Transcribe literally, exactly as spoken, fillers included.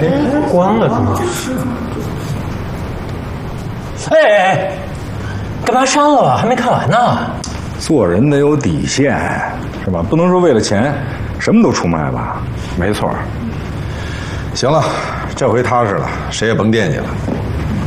哎，关了怎么？哎哎哎，干嘛删了？还没看完呢。 做人得有底线，是吧？不能说为了钱什么都出卖吧？ 没错。行了，这回踏实了，谁也甭惦记了。